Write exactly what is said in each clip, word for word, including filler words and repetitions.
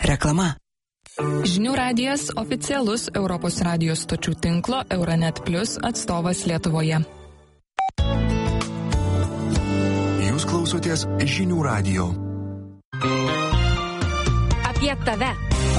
Reklama. Žinių radijas oficialus Europos radijos stočių tinklo Euronet Plus atstovas Lietuvoje. Jūs klausotės Žinių radijo. Apie tave.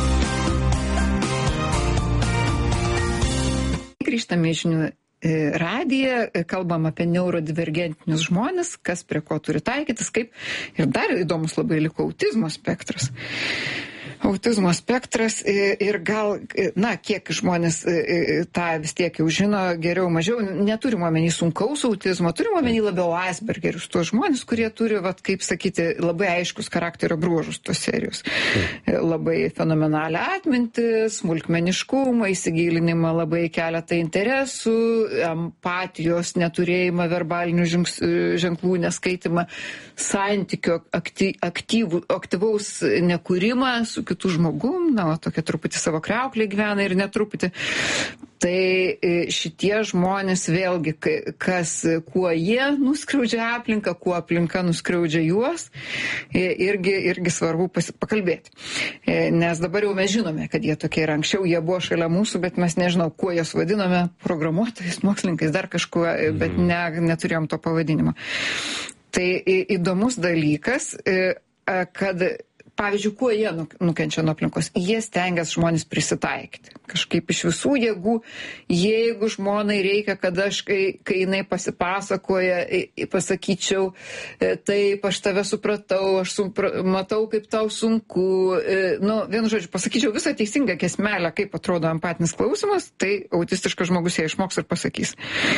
Grįžtame į Žinių radiją, kalbam apie neurodivergentinius žmonės, kas prie ko turi taikytis, kaip. Ir dar įdomus labai liko autizmo spektras. Autizmo spektras ir gal, na, kiek žmonės tą vis tiek jau žino, geriau, mažiau, neturim omeny sunkaus autizmo, turim omeny labiau Aspergerius, tuos žmonės, kurie turi, vat, kaip sakyti, labai aiškus charakterio bruožus tos serijos. Mm. Labai fenomenalią atmintį, smulkmeniškumą, įsigilinimą labai keletą interesų, empatijos neturėjimą, verbalinių ženklų neskaitimą, santykio akty, aktyvų, aktyvaus nekūrimą su kitų žmogum, na, o tokia truputį savo kriauklė gyvena ir netruputį. Tai šitie žmonės vėlgi, kas, kuo jie nuskriaudžia aplinką, kuo aplinka nuskriaudžia juos, irgi, irgi svarbu pasi, pakalbėti. Nes dabar jau mes žinome, kad jie tokie ir anksčiau, jie buvo šalia mūsų, bet mes nežinau, kuo jos vadiname, programuotojais, mokslininkais, dar kažkuo, bet ne, neturėjom to pavadinimo. Tai įdomus dalykas, kad pavyzdžiui, kuo jie nukenčia nuo aplinkos? Jie stengiasi žmonės prisitaikyti. Kažkaip iš visų jėgų, jeigu žmonai reikia, kad aš, kai, kai jinai pasipasakoja, pasakyčiau, taip, aš tave supratau, aš supra, matau, kaip tau sunku, nu, vienu žodžiu, pasakyčiau visą teisingą kesmelę, kaip atrodo empatinis klausimas, tai autistiškas žmogus ją išmoks ir pasakys.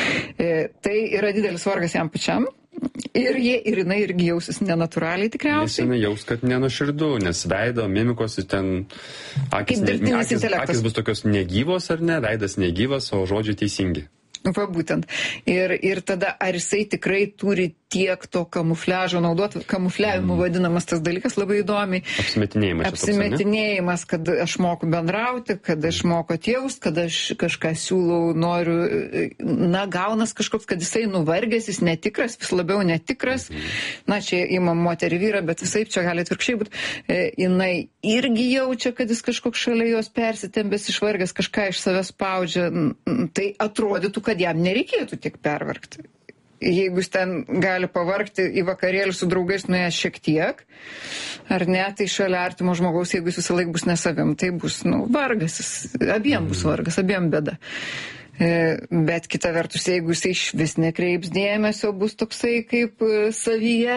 Tai yra didelis vargas jam pačiam. Ir jie, ir jinai irgi jausis nenatūraliai tikriausiai. Nes jinai jaus, kad nenuoširdu, nes veido, mimikos, ten akis, ne, akis, akis bus tokios negyvos ar ne, veidas negyvas, o žodžiai teisingi. Va būtent. Ir, ir tada, ar jisai tikrai turi tiek to kamufliažo naudot, kamufliavimu mm. vadinamas tas dalykas labai įdomiai. Apsimetinėjimas. Apsimetinėjimas, kad aš moku bendrauti, kad aš moku atjaust, kad aš kažką siūlau, noriu, na, gaunas kažkoks, kad jisai nuvargęs, jis netikras, vis labiau netikras. Mm. Na, čia įmam moterį vyrą, bet visai čia gali atvirkščiai būti. E, jinai irgi jaučia, kad jis kažkoks šalia jos persitembęs, išvargęs, kažką iš savęs spaudžia. Tai atrodytų, kad jam nereikėtų tiek pervargti. Jeigu jis ten gali pavargti į vakarėlį su draugais nuėjęs šiek tiek, ar ne, tai šalia artimo žmogaus, jeigu jis visą laiką bus nesavim, tai bus, nu, vargas, abiem bus vargas, abiem bėda. Bet kita vertus, jeigu jis iš vis nekreips dėmesio, bus toksai kaip savyje,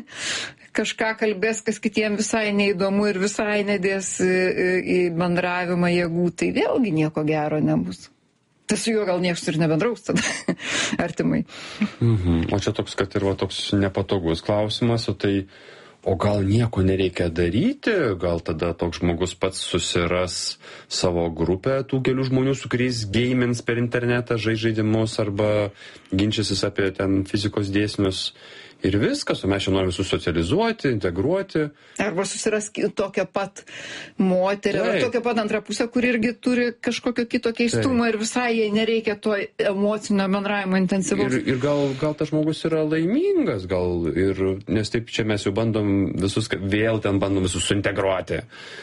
kažką kalbės, kas kitiem visai neįdomu ir visai nedės į bendravimą jėgų, tai vėlgi nieko gero nebus. Tai su juo gal niekas ir nebendraus tada artimai. Mhm. O čia toks, kad ir va, toks nepatogus klausimas, o tai, o gal nieko nereikia daryti, gal tada toks žmogus pats susiras savo grupę tų kelių žmonių, su kuriais gamins per internetą, žais žaidimus arba ginčysis apie ten fizikos dėsnius. Ir viskas, o mes čia norime susocializuoti, integruoti. Arba susiras tokią pat moterį, ar tokią pat antrą pusę, kur irgi turi kažkokio kito keistumo ir visai jai nereikia to emocinio bendravimo intensyvaus. Ir, ir gal, gal tas žmogus yra laimingas, gal ir, nes taip čia mes jau bandom visus, vėl ten bandom visus suintegruoti.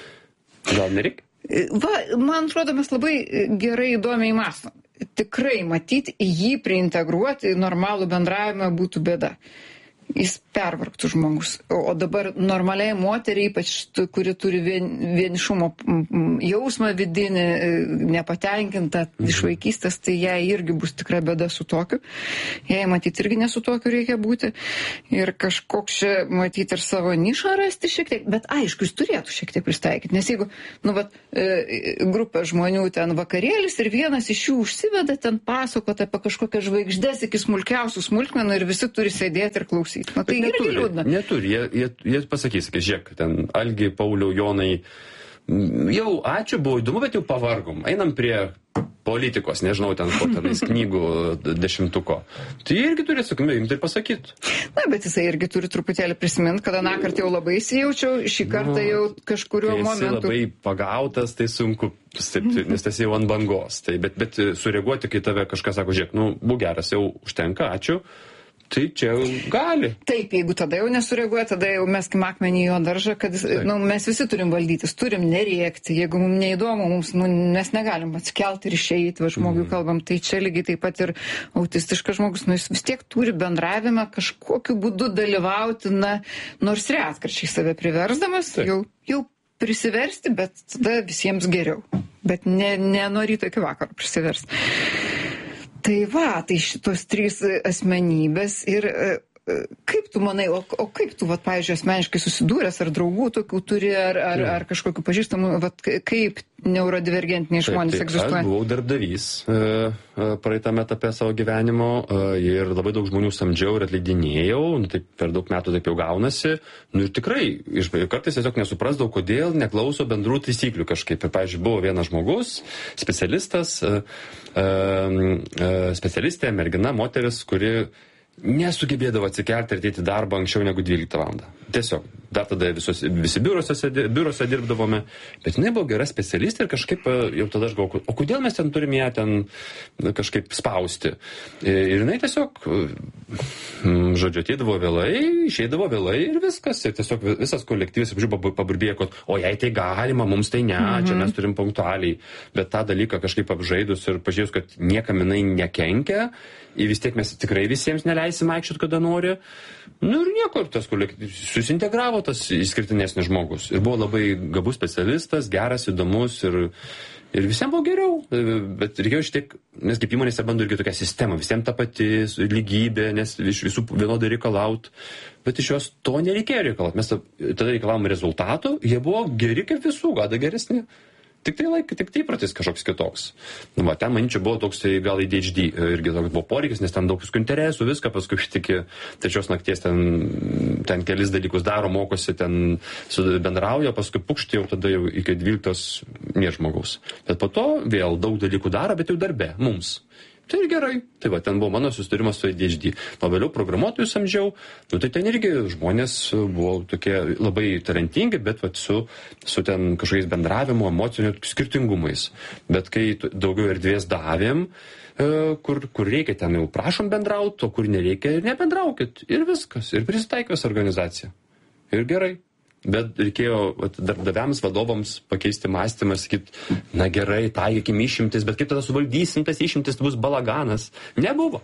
Gal nereikia? Va, man atrodo, mes labai gerai įdomiai mąstom. Tikrai matyti, jį priintegruoti į normalų bendravimą būtų bėda. Jis pervargtų žmogus. O dabar normaliai moteriai, ypač kuri turi vien, vienišumo jausmą vidinį, nepatenkintą iš vaikystės, tai jai irgi bus tikra bėda su tokiu. Jai matyti irgi ne su tokiu reikia būti. Ir kažkoks čia matyti ir savo nišą rasti šiek tiek. Bet aišku, jis turėtų šiek tiek pristaikyti. Nes jeigu, nu, vat, grupė žmonių ten vakarėlis ir vienas iš jų užsiveda ten pasakoti apie kažkokią žvaigždės iki smulkiausių smulkmenų ir visi turi sėdėti ir klausyti. Na, tai neturi, irgi liūdna. Neturi, jie, jie, jie pasakys, kad žiūrėk, ten Algi, Pauliau, Jonai, jau ačiū, buvo įdomu, bet jau pavargom. Einam prie politikos, nežinau, ten po tenais knygų dešimtuko. Tai irgi turi atsakomybę, jums tai pasakyti. Na, bet jisai irgi turi truputėlį prisiminti, kad aną kartą jau labai įsijaučiau, šį kartą jau kažkuriuo momentu. Jis labai pagautas, tai sunku, taip, nes tas jau ant bangos. Tai, bet, bet sureaguoti, kai tave kažkas sako, žiūrėk, nu, būk geras, jau užtenka, ačiū. tai čia gali. Taip, jeigu tada jau nesureaguoja, tada jau meskim akmenį į jo daržą, kad nu, mes visi turim valdytis, turim nerėkti. Jeigu mums neįdomu, mums, nu, mes negalim atsikelti ir išeiti, va žmogui mm. kalbam. Tai čia lygiai taip pat ir autistiškas žmogus, nu, jis vis tiek turi bendravimą kažkokiu būdu dalyvauti, na, nors retkarčiai save priversdamas, jau, jau prisiversti, bet tada visiems geriau. Bet ne, ne nuo ryto iki vakaro prisiversti. Tai va, tai šitos trys asmenybės ir kaip tu manai, o, o kaip tu, vat, pavyzdžiui, asmeniškai susidūręs, ar draugų tokių turi, ar, ar, ar kažkokių pažįstamų, vat, kaip neurodivergentiniai žmonės taip, egzistuoja? Aš buvau darbdavys praeitame etape savo gyvenimo ir labai daug žmonių samdžiau ir atleidinėjau, nu, taip, per daug metų taip jau gaunasi. Nu ir tikrai, iš, kartais tiesiog nesuprasdavau, kodėl neklauso bendrų taisyklių kažkaip. Ir, pavyzdžiui, buvo vienas žmogus, specialistas, specialistė, mergina, moteris, kuri nesugebėdavo atsikelti ir ateiti darbą anksčiau negu dvyliktą valandą. Tiesiog, dar tada visos, visi biurose, biurose dirbdavome, bet jinai buvo gera specialistė ir kažkaip jau tada aš galvoju, o kodėl mes ten turime ją ten kažkaip spausti. Ir jinai tiesiog, žodžiu, ateidavo vėlai, išeidavo vėlai ir viskas. Ir tiesiog visas kolektyvas paburbėjo, kad o jei tai galima, mums tai ne, mhm. čia mes turim punktualiai. Bet tą dalyką kažkaip apžaidus ir pažiūrėjus, kad niekam jinai nekenkia, ir vis tiek mes tikrai visiems neleisim aikščiot, kada nori. Nu ir nieko, tas kolektyvas susintegravo, tas išskirtinesnis žmogus. Ir buvo labai gabus specialistas, geras, įdomus ir, ir visiems buvo geriau. Bet reikėjo šitiek, nes kaip įmonėse bando irgi tokia sistema, visiems ta pati lygybė, nes iš visų vienodai reikalaut. Bet iš jos to nereikėjo reikalaut. Mes tada reikalavom rezultatų, jie buvo geri kaip visų, gal dar geresni. Tik tai laik, tik tai įpratis kažkoks kitoks. Nu, va, ten, manyčiau, buvo toks gal A D H D irgi toks buvo poreikis, nes ten daug viskų interesų, viską, paskui iki trečios nakties ten, ten kelis dalykus daro, mokosi, ten bendrauja, paskui pukšti jau tada jau iki dvyliktos nie žmogaus. Bet po to vėl daug dalykų daro, bet jau darbe, mums. Tai ir gerai. Tai va, ten buvo mano susitarimas su A D H D. O vėliau programuotojus samdžiau, nu tai ten irgi žmonės buvo tokie labai talentingi, bet va, su, su ten kažkokiais bendravimo, emocinių skirtingumais. Bet kai daugiau erdvės davėm, kur, kur reikia, ten jau prašom bendrauti, o kur nereikia, ir nebendraukit. Ir viskas. Ir prisitaikęs organizacija. Ir gerai. Bet reikėjo darbdaviams, vadovams pakeisti mąstymą ir sakyti, na gerai, taikykim išimtis, bet kaip tada suvaldysim tas išimtis, bus balaganas. Nebuvo.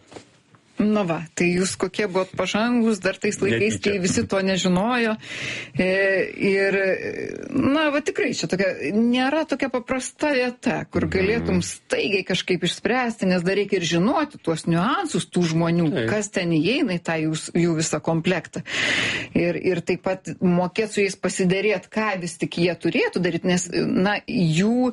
Na va, tai jūs kokie buvot pažangus dar tais laikais, kai visi to nežinojo. E, ir, na, va tikrai, čia tokia, nėra tokia paprasta vieta, kur galėtum staigiai kažkaip išspręsti, nes dar reikia ir žinoti tuos niuansus tų žmonių, tai. Kas ten įeina į tą jūs, jų visą komplektą. Ir, ir taip pat mokėti su jais pasidėrėti, ką vis tik jie turėtų daryti, nes, na, jų,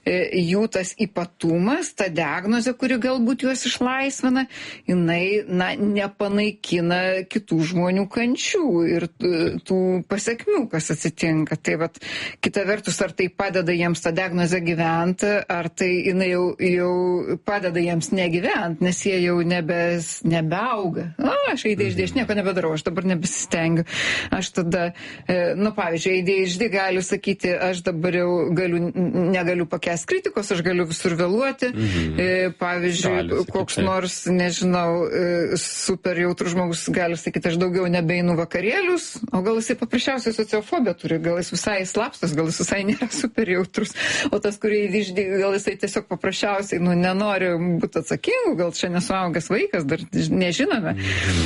jų tas ypatumas, ta diagnozė, kuri galbūt juos išlaisvina, jinai na, nepanaikina kitų žmonių kančių ir tų pasiekmių, kas atsitinka. Tai vat, kita vertus, ar tai padeda jiems tą diagnozę gyventi, ar tai jinai jau, jau padeda jiems negyventi, nes jie jau nebes, nebeauga. Na, aš A D H D, aš nieko nebedarau, aš dabar nebesistengiu. Aš tada, nu, pavyzdžiui, A D H D gali sakyti, aš dabar jau galiu, negaliu pakęsti kritikos, aš galiu visur vėluoti. Mhm. Pavyzdžiui, gali, koks nors, nežinau, super jautrus žmogus gali sakyti, aš daugiau nebeinu vakarėlius, o gal jisai paprasčiausiai sociofobiją turi, gal jis visai slapstas, gal jis visai nėra super jautrus, o tas, kurie įdiždė, gal jisai tiesiog paprasčiausiai, nu, nenori būti atsakingu, gal čia nesuaugęs vaikas, dar nežinome.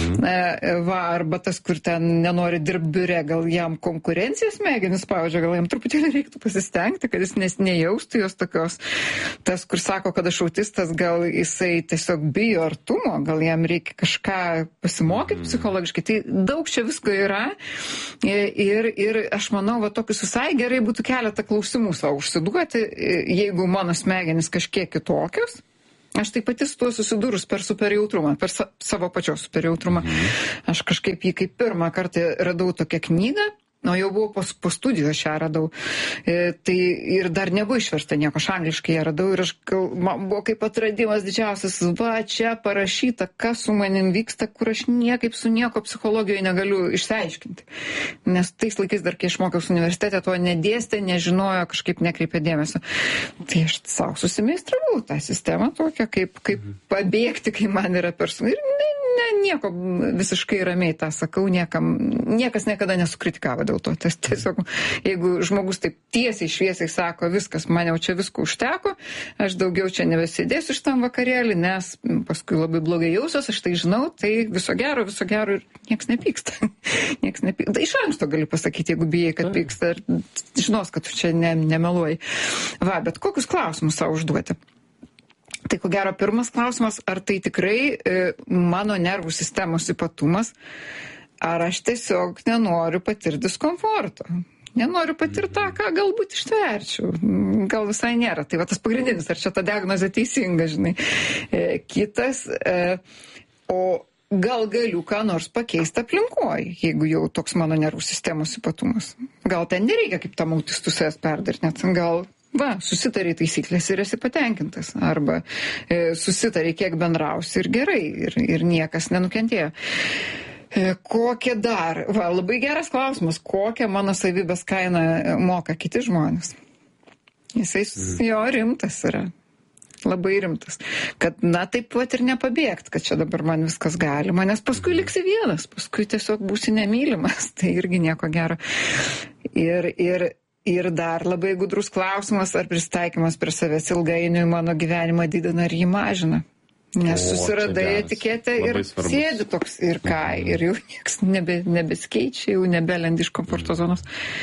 Mhm. Va, arba tas, kur ten nenori dirbti biure, gal jam konkurencijos smegenis, pavyzdžiui, gal jam truputėlį reiktų pasistengti, kad jis nes nejaustų jos tokios. Tas, kur sako, kad aš autistas, gal jisai tiesiog bijo artumo, gal jam reikia kažką pasimokyti psichologiškai. Tai daug čia visko yra ir, ir aš manau, va tokius visai gerai būtų keletą klausimų savo užsiduoti, jeigu mano smegenys kažkiek kitokios. Aš taip pati su tuo susidūrus per superjautrumą, per sa- savo pačios superjautrumą. Aš kažkaip jį kaip pirmą kartą radau tokią knygą. O jau buvau po, po studijos šią radau. E, tai ir dar nebuvo išversta nieko, aš angliškai ją radau ir aš gal, man buvo kaip atradimas didžiausias, va čia parašyta, kas su manim vyksta, kur aš niekaip su nieko psichologijoje negaliu išsiaiškinti. Nes tais laikais dar, kai aš mokiausi universitete, to nedėstė, nežinojo, kažkaip nekreipė dėmesio. Tai aš savo susimeistravau tą sistemą tokią, kaip, kaip pabėgti, kai man yra per sunku. Ir ne, ne, nieko, visiškai ramiai tą sakau, niekam, niekas niekada nesukritikavo dėl to. Tas tiesiog, jeigu žmogus taip tiesiai šviesiai sako, viskas, man jau čia visko užteko, aš daugiau čia nebesėdėsiu šitam vakarėlį, nes paskui labai blogai jausiuos, aš tai žinau, tai viso gero, viso gero ir nieks nepyksta. nieks nepyksta. Da, iš anksto gali pasakyti, jeigu bijai, kad pyksta, ir žinos, kad tu čia ne, nemeluoji. Va, bet kokius klausimus savo užduoti? Tai ko gero pirmas klausimas, ar tai tikrai e, mano nervų sistemos ypatumas, ar aš tiesiog nenoriu patirti diskomforto. Nenoriu patirti tą, ką galbūt ištverčiau. Gal visai nėra. Tai va tas pagrindinis, ar čia ta diagnozė teisinga, žinai. E, kitas, e, o gal galiu ką nors pakeisti aplinkoje, jeigu jau toks mano nervų sistemos ypatumas. Gal ten nereikia kaip tam autistų savęs perdaryti, net gal... Va, susitariai taisyklės ir esi patenkintas. Arba e, susitariai kiek bendrausi ir gerai, ir, ir niekas nenukentėjo. E, kokie dar? Va, labai geras klausimas. Kokią mano savybės kainą moka kiti žmonės? Jisai jo rimtas yra. Labai rimtas. Kad, na, taip pat ir nepabėgt, kad čia dabar man viskas galima, nes paskui liksi vienas, paskui tiesiog būsi nemylimas. Tai irgi nieko gero. Ir, ir Ir dar labai gudrus klausimas, ar pristaikymas prie savęs ilgainiui mano gyvenimą didina ar jį mažina. Nes o, susiradai etiketę ir svarbus. Sėdi toks ir ką, ir jau nieks nebe, nebeskeičia, jau nebelendi iš komforto zonos.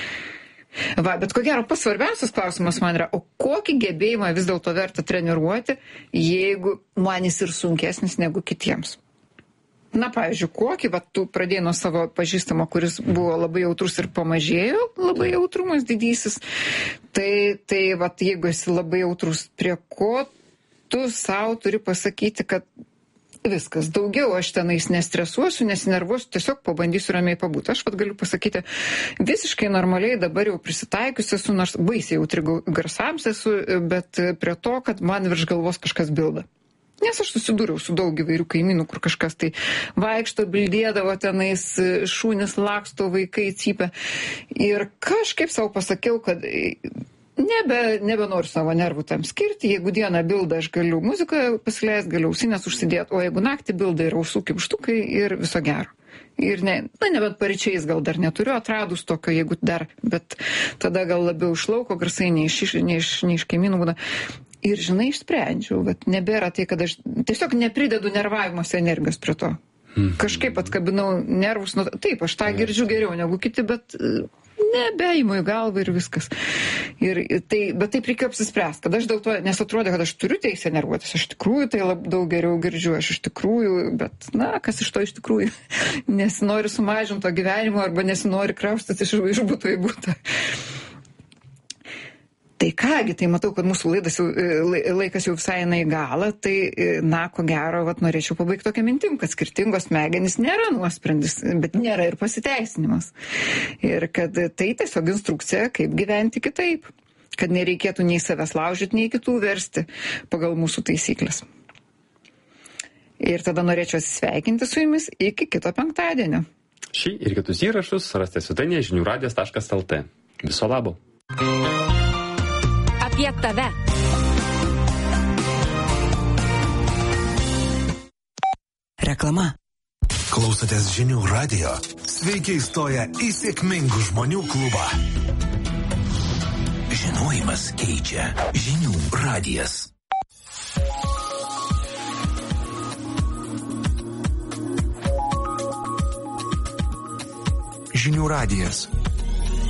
Va, bet ko gero, pats svarbiausias klausimas man yra, o kokį gebėjimą vis dėlto verta treniruoti, jeigu man jis ir sunkesnis negu kitiems? Na, pavyzdžiui, kokį, va, tu pradėjai nuo savo pažįstamo, kuris buvo labai jautrus ir pamažėjo, labai jautrumas didysis, tai, tai va, jeigu esi labai jautrus, prie ko tu savo turi pasakyti, kad viskas, daugiau aš tenais nestresuosiu, nesinervuosiu, tiesiog pabandysiu ramiai pabūti. Aš vat galiu pasakyti, visiškai normaliai dabar jau prisitaikius esu, nors baisiai jautri garsams esu, bet prie to, kad man virš galvos kažkas bilda. Nes aš susidūriau su daug įvairių kaimynų, kur kažkas tai vaikšto, bildėdavo tenais, šūnis laksto, vaikai cypia. Ir kažkaip savo pasakiau, kad nebe, nebenoriu savo nervų tam skirti. Jeigu dieną bildą aš galiu muziką pasileist, galiu ausinės užsidėti, o jeigu naktį bildą ir ausų kimštukai ir viso gero. Ir ne, na, nebent paryčiais gal dar neturiu atradus tokio, jeigu dar, bet tada gal labiau iš lauko garsai, ne iš, ne iš, ne iš kaimynų būna. Ir, žinai, išsprendžiau, bet nebėra tai, kad aš tiesiog nepridedu nervavimuose energijos prie to. Kažkaip atkabinau nervus, nu, taip, aš tą girdžiu geriau negu kiti, bet nebeimu į galvą ir viskas. Ir tai, bet taip reikėjo apsispręsti, kad aš dėl to, nes atrodė, kad aš turiu teisę nervuotis, aš tikrųjų tai labai daug geriau girdžiu, aš iš tikrųjų, bet, na, kas iš to iš tikrųjų, nesinori sumažinti to gyvenimo arba nesinori kraustyti iš, iš buto į butą. Tai kągi, tai matau, kad mūsų laidas jau, laikas jau visai eina į galą, tai, na, ko gero, vat, norėčiau pabaigti tokią mintim, kad skirtingos smegenys nėra nuosprendis, bet nėra ir pasiteisinimas. Ir kad tai tiesiog instrukcija, kaip gyventi kitaip. Kad nereikėtų nei savęs laužyti, nei kitų versti pagal mūsų taisyklės. Ir tada norėčiau atsisveikinti su jumis iki kito penktadienio. Šį ir kitus įrašus rasite svetainėje žinių radijas taškas lt. Viso labo. Apie tave. Reklama. Klausotės žinių radijo. Sveiki įstoję į sėkmingų žmonių klubą. Žinojimas keičia. Žinių radijas. Žinių radijas.